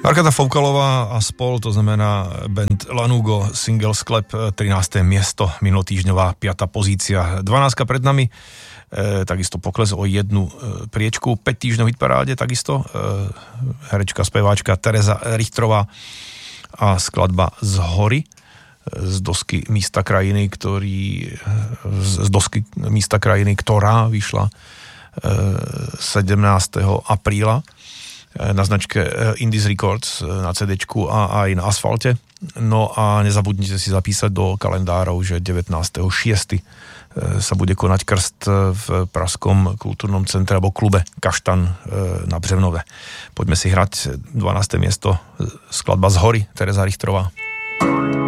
Markéta Foukalová a spol, to znamená band Lanugo, single Sklep, 13. miesto, minulotýždňová 5. pozícia, 12 pred nami, takisto pokles o jednu priečku, 5 týždňov hitparáde, takisto herečka, speváčka Tereza Richtrová a skladba Z hory, z dosky Místa krajiny, ktorá vyšla 17. apríla na značke Indies Records na CDčku a aj na Asfalte. No a nezabudnite si zapísať do kalendárov, že 19.6. sa bude konať krst v Pražskom kultúrnom centre alebo klube Kaštan na Břevnove. Poďme si hrať 12. miesto, skladba Z hory, Tereza Richtrová.